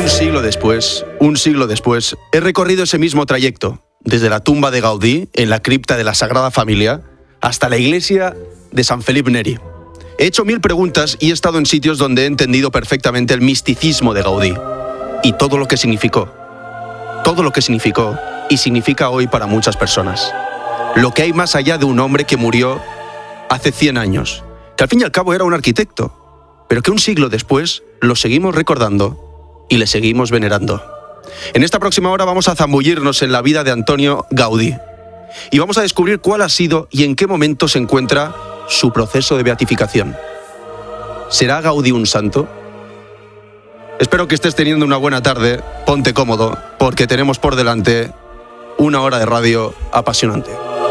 Un siglo después, he recorrido ese mismo trayecto, desde la tumba de Gaudí, en la cripta de la Sagrada Familia, hasta la iglesia de San Felip Neri. He hecho 1000 preguntas y he estado en sitios donde he entendido perfectamente el misticismo de Gaudí y todo lo que significó. Todo lo que significó y significa hoy para muchas personas. Lo que hay más allá de un hombre que murió hace 100 años, que al fin y al cabo era un arquitecto, pero que un siglo después lo seguimos recordando y le seguimos venerando. En esta próxima hora vamos a zambullirnos en la vida de Antonio Gaudí y vamos a descubrir cuál ha sido y en qué momento se encuentra su proceso de beatificación. ¿Será Gaudí un santo? Espero que estés teniendo una buena tarde, ponte cómodo, porque tenemos por delante una hora de radio apasionante.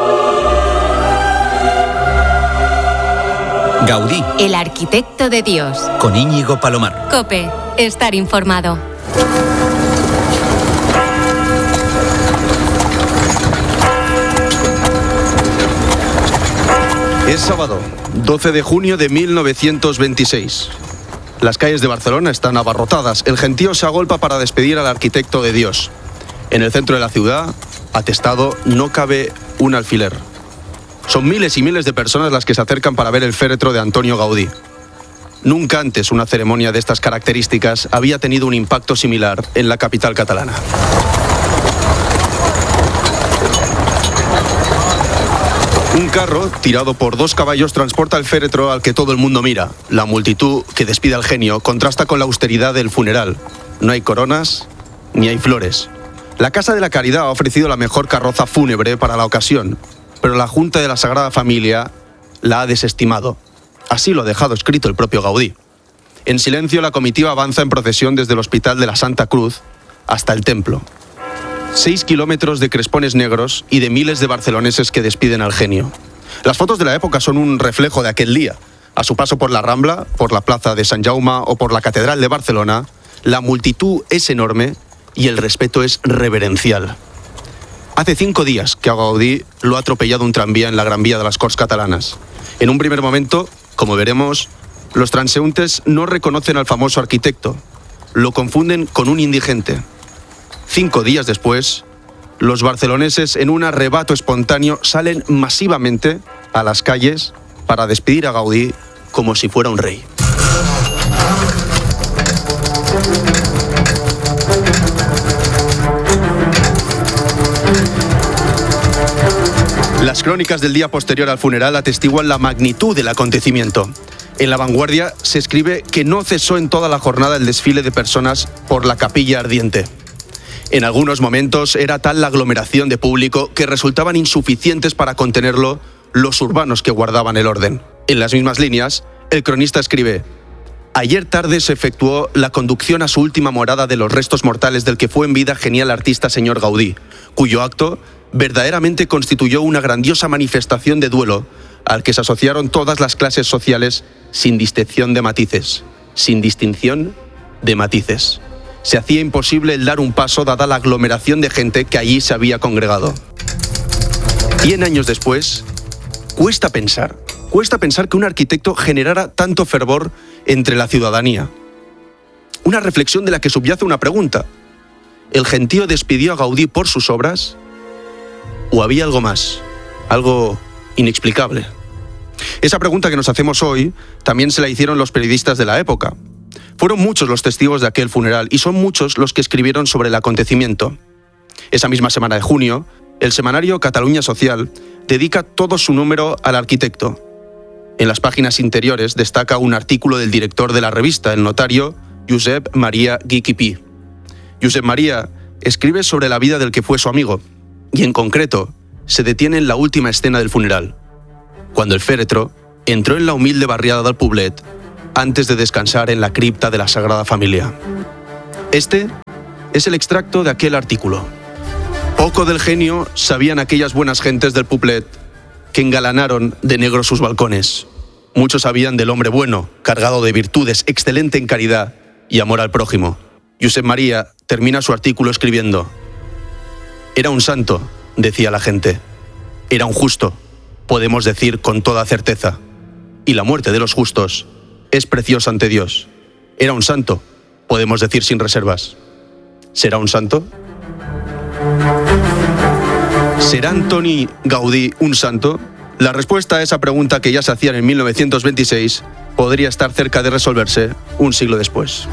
Gaudí, el arquitecto de Dios. Con Íñigo Palomar. COPE, estar informado. Es sábado, 12 de junio de 1926. Las calles de Barcelona están abarrotadas. El gentío se agolpa para despedir al arquitecto de Dios. En el centro de la ciudad, atestado, no cabe un alfiler. Son miles y miles de personas las que se acercan para ver el féretro de Antonio Gaudí. Nunca antes una ceremonia de estas características había tenido un impacto similar en la capital catalana. Un carro, tirado por 2 caballos, transporta el féretro al que todo el mundo mira. La multitud que despide al genio contrasta con la austeridad del funeral. No hay coronas, ni hay flores. La Casa de la Caridad ha ofrecido la mejor carroza fúnebre para la ocasión, pero la Junta de la Sagrada Familia la ha desestimado. Así lo ha dejado escrito el propio Gaudí. En silencio, la comitiva avanza en procesión desde el Hospital de la Santa Cruz hasta el templo. 6 kilómetros de crespones negros y de miles de barceloneses que despiden al genio. Las fotos de la época son un reflejo de aquel día. A su paso por la Rambla, por la plaza de Sant Jaume o por la Catedral de Barcelona, la multitud es enorme y el respeto es reverencial. Hace 5 días que a Gaudí lo ha atropellado un tranvía en la Gran Vía de las Corts Catalanas. En un primer momento, como veremos, los transeúntes no reconocen al famoso arquitecto. Lo confunden con un indigente. 5 días después, los barceloneses, en un arrebato espontáneo, salen masivamente a las calles para despedir a Gaudí como si fuera un rey. Las crónicas del día posterior al funeral atestiguan la magnitud del acontecimiento. En La Vanguardia se escribe que no cesó en toda la jornada el desfile de personas por la capilla ardiente. En algunos momentos era tal la aglomeración de público que resultaban insuficientes para contenerlo los urbanos que guardaban el orden. En las mismas líneas, el cronista escribe: ayer tarde se efectuó la conducción a su última morada de los restos mortales del que fue en vida genial artista señor Gaudí, cuyo acto verdaderamente constituyó una grandiosa manifestación de duelo al que se asociaron todas las clases sociales sin distinción de matices. Sin distinción de matices. Se hacía imposible el dar un paso dada la aglomeración de gente que allí se había congregado. 100 años después, cuesta pensar que un arquitecto generara tanto fervor entre la ciudadanía. Una reflexión de la que subyace una pregunta: ¿el gentío despidió a Gaudí por sus obras? ¿O había algo más? Algo inexplicable. Esa pregunta que nos hacemos hoy también se la hicieron los periodistas de la época. Fueron muchos los testigos de aquel funeral y son muchos los que escribieron sobre el acontecimiento. Esa misma semana de junio, el semanario Catalunya Social dedica todo su número al arquitecto. En las páginas interiores destaca un artículo del director de la revista, el notario Josep Maria Guich i Pi. Josep Maria escribe sobre la vida del que fue su amigo y, en concreto, se detiene en la última escena del funeral, cuando el féretro entró en la humilde barriada del Poblet antes de descansar en la cripta de la Sagrada Familia. Este es el extracto de aquel artículo. Poco del genio sabían aquellas buenas gentes del Poblet que engalanaron de negro sus balcones. Muchos sabían del hombre bueno, cargado de virtudes, excelente en caridad y amor al prójimo. Josep Maria termina su artículo escribiendo: era un santo, decía la gente. Era un justo, podemos decir con toda certeza. Y la muerte de los justos es preciosa ante Dios. Era un santo, podemos decir sin reservas. ¿Será un santo? ¿Será Antoni Gaudí un santo? La respuesta a esa pregunta, que ya se hacían en 1926, podría estar cerca de resolverse un siglo después.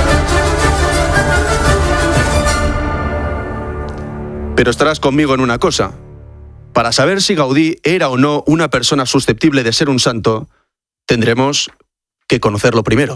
Pero estarás conmigo en una cosa. Para saber si Gaudí era o no una persona susceptible de ser un santo, tendremos que conocerlo primero.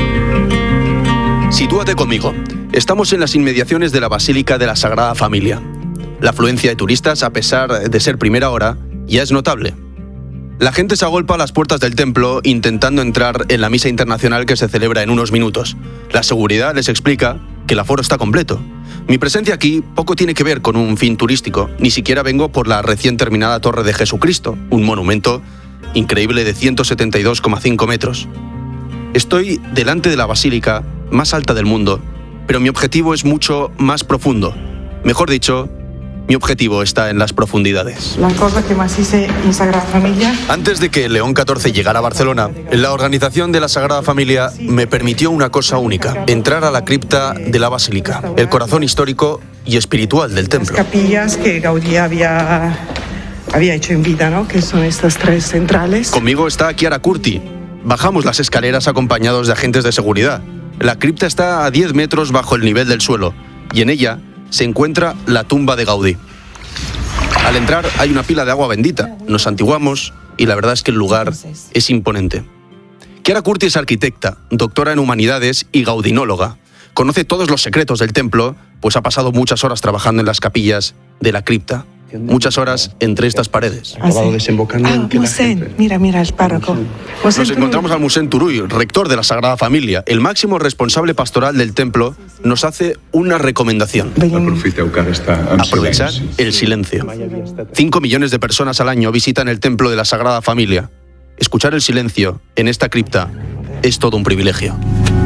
Sitúate conmigo. Estamos en las inmediaciones de la Basílica de la Sagrada Familia. La afluencia de turistas, a pesar de ser primera hora, ya es notable. La gente se agolpa a las puertas del templo intentando entrar en la misa internacional que se celebra en unos minutos. La seguridad les explica que el aforo está completo. Mi presencia aquí poco tiene que ver con un fin turístico. Ni siquiera vengo por la recién terminada Torre de Jesucristo, un monumento increíble de 172,5 metros. Estoy delante de la basílica más alta del mundo, pero mi objetivo es mucho más profundo. Mejor dicho, mi objetivo está en las profundidades. La cosa que más hice en Sagrada Familia... Antes de que León XIV llegara a Barcelona, la organización de la Sagrada Familia me permitió una cosa única: entrar a la cripta de la basílica, el corazón histórico y espiritual del templo. Las capillas que Gaudí había hecho en vida, ¿no? Que son estas tres centrales. Conmigo está Chiara Curti. Bajamos las escaleras acompañados de agentes de seguridad. La cripta está a 10 metros bajo el nivel del suelo y en ella se encuentra la tumba de Gaudí. Al entrar hay una pila de agua bendita. Nos santiguamos y la verdad es que el lugar es imponente. Chiara Curti es arquitecta, doctora en humanidades y gaudinóloga. Conoce todos los secretos del templo, pues ha pasado muchas horas trabajando en las capillas de la cripta. Muchas horas entre estas paredes. Acabado desembocando en que Mossèn, mira el párroco. Nos encontramos al Mossèn Turull, rector de la Sagrada Familia. El máximo responsable pastoral del templo nos hace una recomendación: aprovechar el silencio. 5 millones de personas al año visitan el templo de la Sagrada Familia. Escuchar el silencio en esta cripta es todo un privilegio.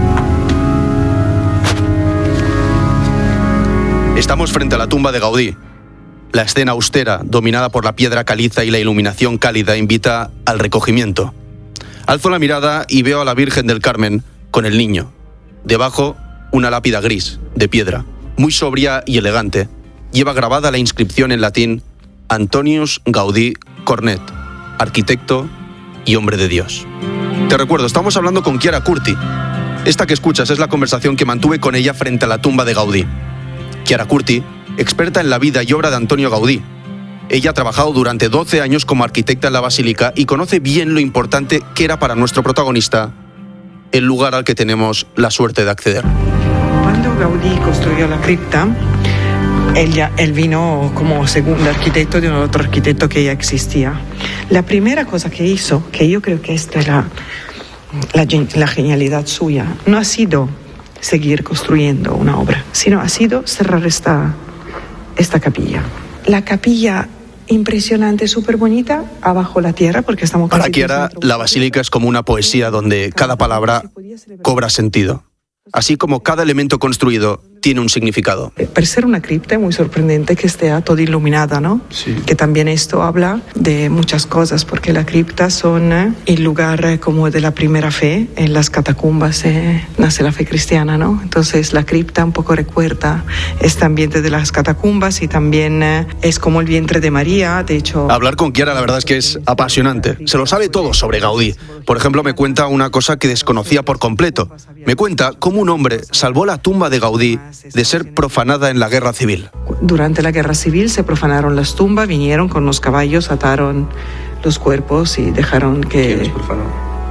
Estamos frente a la tumba de Gaudí. La escena austera, dominada por la piedra caliza y la iluminación cálida, invita al recogimiento. Alzo la mirada y veo a la Virgen del Carmen con el niño. Debajo, una lápida gris, de piedra, muy sobria y elegante. Lleva grabada la inscripción en latín: Antonius Gaudí Cornet, arquitecto y hombre de Dios. Te recuerdo, estamos hablando con Chiara Curti. Esta que escuchas es la conversación que mantuve con ella frente a la tumba de Gaudí. Chiara Curti, experta en la vida y obra de Antonio Gaudí. Ella ha trabajado durante 12 años como arquitecta en la basílica y conoce bien lo importante que era para nuestro protagonista el lugar al que tenemos la suerte de acceder. Cuando Gaudí construyó la cripta, él vino como segundo arquitecto de un otro arquitecto que ya existía. La primera cosa que hizo, que yo creo que esta era la genialidad suya, no ha sido seguir construyendo una obra, sino ha sido cerrar esta capilla. La capilla impresionante, súper bonita, abajo la tierra, porque estamos... Para Chiara, la basílica es como una poesía donde cada palabra cobra sentido, así como cada elemento construido tiene un significado. Per ser una cripta es muy sorprendente que esté toda iluminada, ¿no? Sí. Que también esto habla de muchas cosas, porque las criptas son el lugar como de la primera fe. En las catacumbas nace la fe cristiana, ¿no? Entonces la cripta un poco recuerda este ambiente de las catacumbas y también es como el vientre de María, de hecho... Hablar con Chiara la verdad es que es apasionante. Se lo sabe todo sobre Gaudí. Por ejemplo, me cuenta una cosa que desconocía por completo. Me cuenta cómo un hombre salvó la tumba de Gaudí de ser profanada en la guerra civil. Durante la guerra civil se profanaron las tumbas, vinieron con los caballos, ataron los cuerpos y dejaron que... ¿Quiénes profanaron?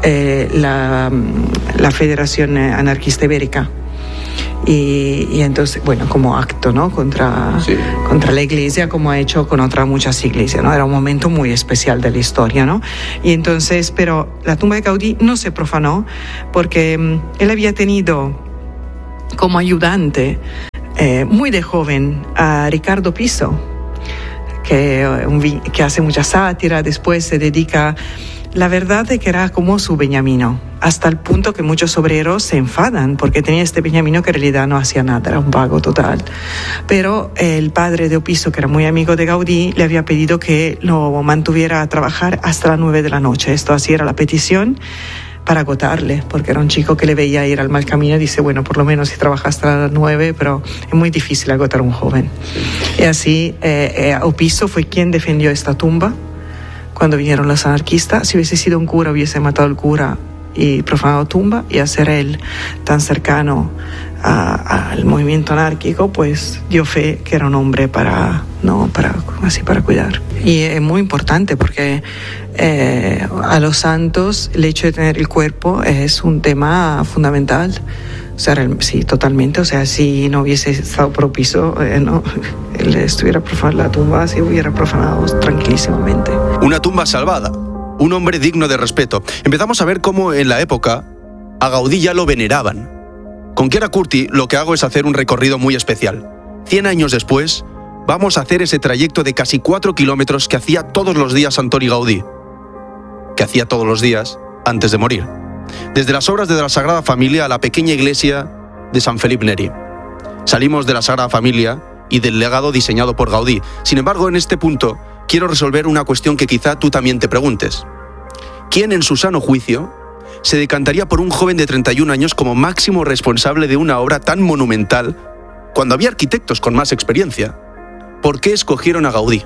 La Federación Anarquista Ibérica. Y entonces, bueno, como acto, ¿no? Contra la iglesia, como ha hecho con otras muchas iglesias, ¿no? Era un momento muy especial de la historia, ¿no? Y entonces, pero la tumba de Gaudí no se profanó porque él había tenido como ayudante muy de joven a Riccardo Piso, que hace mucha sátira, después se dedica... La verdad es que era como su Beniamino, hasta el punto que muchos obreros se enfadan porque tenía este Beniamino que en realidad no hacía nada, era un vago total. Pero el padre de Opiso, que era muy amigo de Gaudí, le había pedido que lo mantuviera a trabajar hasta las 9 de la noche. Esto así era la petición, para agotarle, porque era un chico que le veía ir al mal camino y dice, bueno, por lo menos si trabaja hasta las 9, pero es muy difícil agotar a un joven. Y así, Opisso fue quien defendió esta tumba cuando vinieron los anarquistas. Si hubiese sido un cura, hubiese matado al cura y profanado tumba, y a ser él tan cercano al movimiento anárquico, pues dio fe que era un hombre para cuidar. Y es muy importante porque a los santos el hecho de tener el cuerpo es un tema fundamental. O sea, sí, totalmente. O sea, si no hubiese estado por Opisso, no, él estuviera profanando la tumba, se hubiera profanado tranquilísimamente. Una tumba salvada, un hombre digno de respeto. Empezamos a ver cómo en la época a Gaudí ya lo veneraban. Con Chiara Curti lo que hago es hacer un recorrido muy especial. 100 años después, vamos a hacer ese trayecto de casi 4 kilómetros que hacía todos los días Antoni Gaudí, que hacía todos los días antes de morir. Desde las obras de la Sagrada Familia a la pequeña iglesia de San Felip Neri. Salimos de la Sagrada Familia y del legado diseñado por Gaudí. Sin embargo, en este punto, quiero resolver una cuestión que quizá tú también te preguntes. ¿Quién en su sano juicio se decantaría por un joven de 31 años como máximo responsable de una obra tan monumental cuando había arquitectos con más experiencia? ¿Por qué escogieron a Gaudí?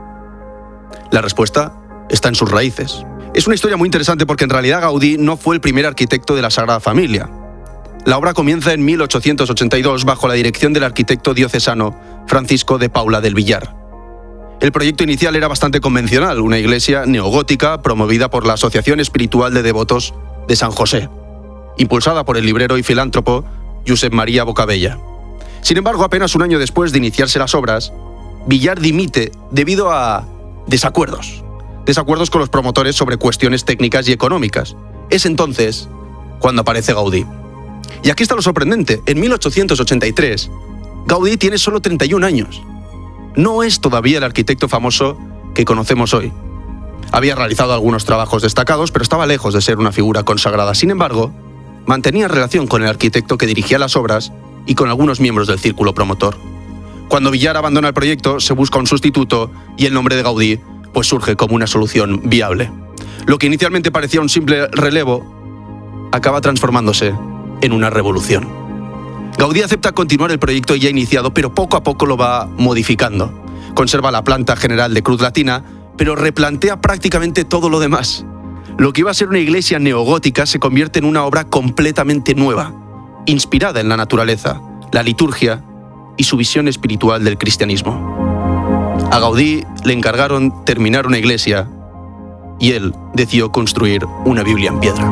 La respuesta está en sus raíces. Es una historia muy interesante porque en realidad Gaudí no fue el primer arquitecto de la Sagrada Familia. La obra comienza en 1882 bajo la dirección del arquitecto diocesano Francisco de Paula del Villar. El proyecto inicial era bastante convencional, una iglesia neogótica promovida por la Asociación Espiritual de Devotos de San José, impulsada por el librero y filántropo Josep María Bocabella. Sin embargo, apenas un año después de iniciarse las obras, Villar dimite debido a desacuerdos con los promotores sobre cuestiones técnicas y económicas. Es entonces cuando aparece Gaudí. Y aquí está lo sorprendente. En 1883, Gaudí tiene solo 31 años. No es todavía el arquitecto famoso que conocemos hoy. Había realizado algunos trabajos destacados, pero estaba lejos de ser una figura consagrada. Sin embargo, mantenía relación con el arquitecto que dirigía las obras y con algunos miembros del círculo promotor. Cuando Villar abandona el proyecto, se busca un sustituto y el nombre de Gaudí pues surge como una solución viable. Lo que inicialmente parecía un simple relevo acaba transformándose en una revolución. Gaudí acepta continuar el proyecto ya iniciado, pero poco a poco lo va modificando. Conserva la planta general de cruz latina, pero replantea prácticamente todo lo demás. Lo que iba a ser una iglesia neogótica se convierte en una obra completamente nueva, inspirada en la naturaleza, la liturgia y su visión espiritual del cristianismo. A Gaudí le encargaron terminar una iglesia y él decidió construir una Biblia en piedra.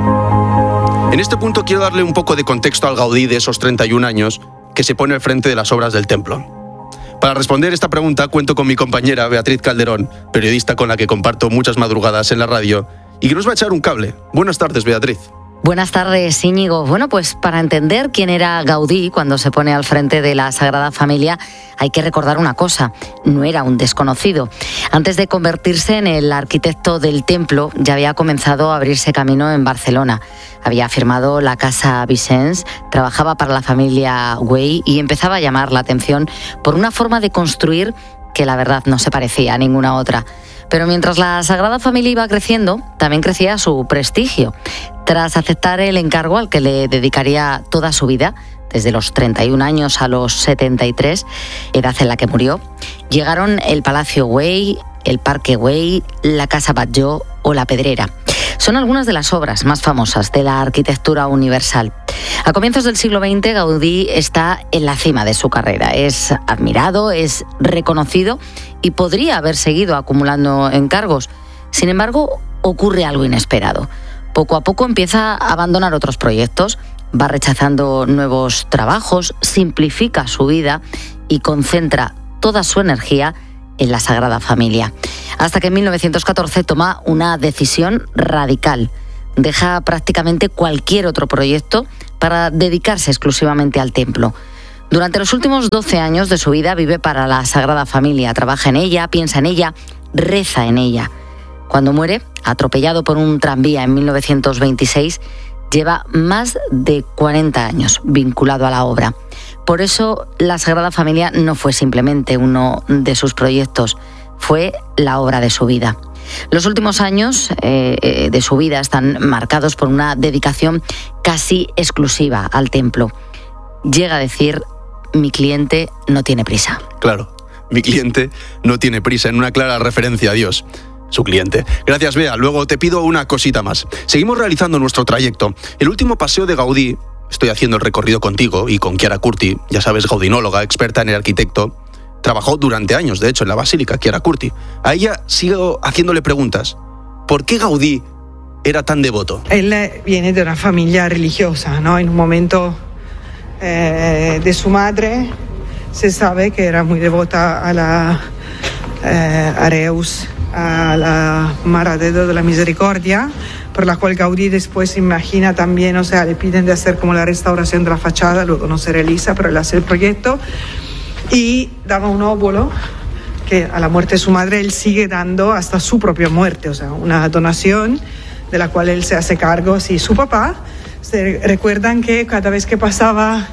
En este punto quiero darle un poco de contexto al Gaudí de esos 31 años que se pone al frente de las obras del templo. Para responder esta pregunta cuento con mi compañera Beatriz Calderón, periodista con la que comparto muchas madrugadas en la radio y que nos va a echar un cable. Buenas tardes, Beatriz. Buenas tardes, Íñigo. Bueno, pues para entender quién era Gaudí cuando se pone al frente de la Sagrada Familia, hay que recordar una cosa: no era un desconocido. Antes de convertirse en el arquitecto del templo, ya había comenzado a abrirse camino en Barcelona. Había firmado la Casa Vicens, trabajaba para la familia Güell y empezaba a llamar la atención por una forma de construir que la verdad no se parecía a ninguna otra. Pero mientras la Sagrada Familia iba creciendo, también crecía su prestigio. Tras aceptar el encargo al que le dedicaría toda su vida, desde los 31 años a los 73, edad en la que murió, llegaron el Palacio Güell, el Parque Güell, la Casa Batlló o la Pedrera. Son algunas de las obras más famosas de la arquitectura universal. A comienzos del siglo XX, Gaudí está en la cima de su carrera. Es admirado, es reconocido y podría haber seguido acumulando encargos. Sin embargo, ocurre algo inesperado. Poco a poco empieza a abandonar otros proyectos, va rechazando nuevos trabajos, simplifica su vida y concentra toda su energía en la Sagrada Familia. Hasta que en 1914 toma una decisión radical. Deja prácticamente cualquier otro proyecto para dedicarse exclusivamente al templo. Durante los últimos 12 años de su vida vive para la Sagrada Familia, trabaja en ella, piensa en ella, reza en ella. Cuando muere, atropellado por un tranvía en 1926, lleva más de 40 años vinculado a la obra. Por eso, la Sagrada Familia no fue simplemente uno de sus proyectos, fue la obra de su vida. Los últimos años de su vida están marcados por una dedicación casi exclusiva al templo. Llega a decir: mi cliente no tiene prisa. Claro, mi cliente no tiene prisa, en una clara referencia a Dios, su cliente. Gracias, Bea. Luego te pido una cosita más. Seguimos realizando nuestro trayecto. El último paseo de Gaudí, estoy haciendo el recorrido contigo y con Chiara Curti, ya sabes, gaudinóloga, experta en el arquitecto. Trabajó durante años, de hecho, en la Basílica, Chiara Curti. A ella sigo haciéndole preguntas. ¿Por qué Gaudí era tan devoto? Él viene de una familia religiosa, ¿no? En un momento de su madre se sabe que era muy devota a la Reus, a la Madre de la Misericordia, por la cual Gaudí después imagina también, o sea, le piden de hacer como la restauración de la fachada, luego no se realiza, pero él hace el proyecto. Y daba un óvulo que a la muerte de su madre él sigue dando hasta su propia muerte, o sea, una donación de la cual él se hace cargo. Sí, su papá, se recuerdan que cada vez que pasaba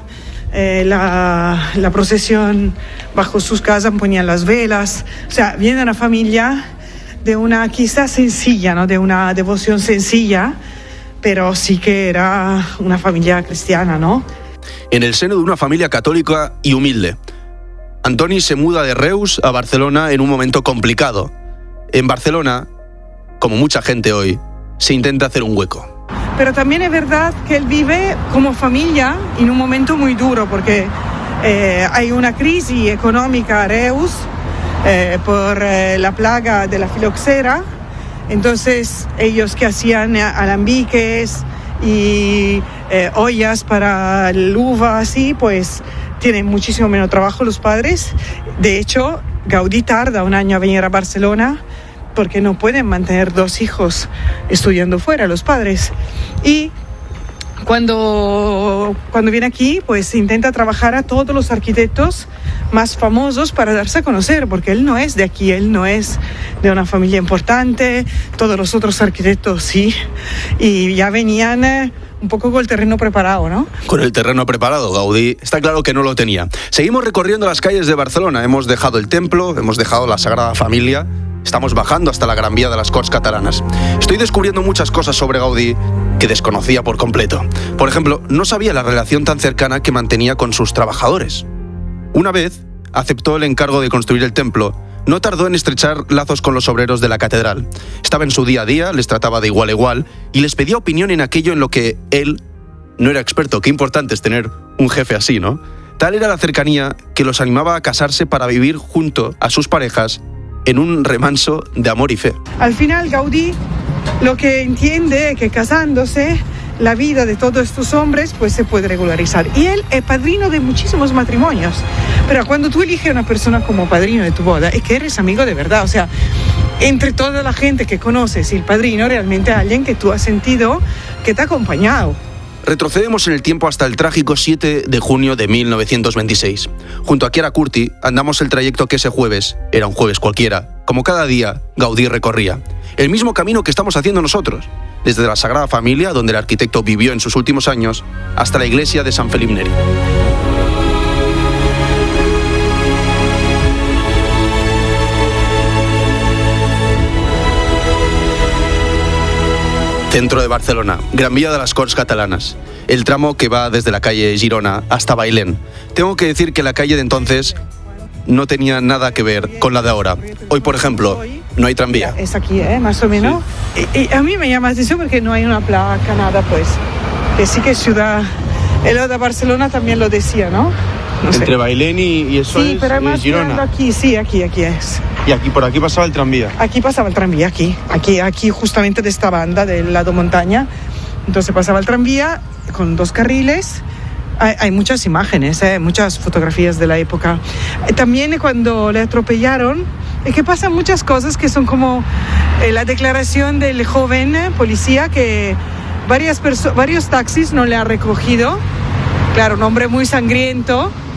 la procesión bajo sus casas ponían las velas, o sea, viene de una familia de una quizás sencilla, ¿no? De una devoción sencilla, pero sí que era una familia cristiana, ¿no? En el seno de una familia católica y humilde. Antoni se muda de Reus a Barcelona en un momento complicado. En Barcelona, como mucha gente hoy, se intenta hacer un hueco. Pero también es verdad que él vive como familia en un momento muy duro, porque hay una crisis económica a Reus por la plaga de la filoxera. Entonces ellos que hacían alambiques y ollas para el uva, así, pues tienen muchísimo menos trabajo los padres. De hecho, Gaudí tarda un año a venir a Barcelona porque no pueden mantener 2 hijos estudiando fuera los padres. Y cuando viene aquí, pues intenta trabajar a todos los arquitectos más famosos para darse a conocer, porque él no es de aquí, él no es de una familia importante, todos los otros arquitectos sí, y ya venían un poco con el terreno preparado, ¿no? Con el terreno preparado, Gaudí está claro que no lo tenía. Seguimos recorriendo las calles de Barcelona, hemos dejado el templo, hemos dejado la Sagrada Familia, estamos bajando hasta la Gran Vía de las Corts Catalanas. Estoy descubriendo muchas cosas sobre Gaudí que desconocía por completo. Por ejemplo, no sabía la relación tan cercana que mantenía con sus trabajadores. Una vez aceptó el encargo de construir el templo, no tardó en estrechar lazos con los obreros de la catedral. Estaba en su día a día, les trataba de igual a igual y les pedía opinión en aquello en lo que él no era experto. Qué importante es tener un jefe así, ¿no? Tal era la cercanía que los animaba a casarse para vivir junto a sus parejas en un remanso de amor y fe. Al final, Gaudí lo que entiende es que casándose, la vida de todos estos hombres pues se puede regularizar. Y él es padrino de muchísimos matrimonios. Pero cuando tú eliges a una persona como padrino de tu boda, es que eres amigo de verdad. O sea, entre toda la gente que conoces, el padrino realmente es alguien que tú has sentido que te ha acompañado. Retrocedemos en el tiempo hasta el trágico 7 de junio de 1926. Junto a Chiara Curti andamos el trayecto que ese jueves, era un jueves cualquiera, como cada día, Gaudí recorría. El mismo camino que estamos haciendo nosotros, desde la Sagrada Familia, donde el arquitecto vivió en sus últimos años, hasta la iglesia de San Felip Neri. Centro de Barcelona, Gran Vía de las Corts Catalanas, el tramo que va desde la calle Girona hasta Bailén. Tengo que decir que la calle de entonces no tenía nada que ver con la de ahora. Hoy, por ejemplo, no hay tranvía. Es aquí, más o menos. Sí. Y a mí me llama la atención porque no hay una placa, nada, pues. Que sí que ciudad... El de Barcelona también lo decía, ¿no? No Entre sé. Bailén y eso sí, es, pero además Girona. Aquí, sí, aquí es. Y aquí, por aquí pasaba el tranvía. Aquí pasaba el tranvía, aquí justamente de esta banda del lado montaña. Entonces pasaba el tranvía con 2 carriles. Hay muchas imágenes, muchas fotografías de la época. También cuando le atropellaron, es que pasan muchas cosas que son como la declaración del joven policía que varios taxis no le han recogido. Claro, un hombre muy sangriento.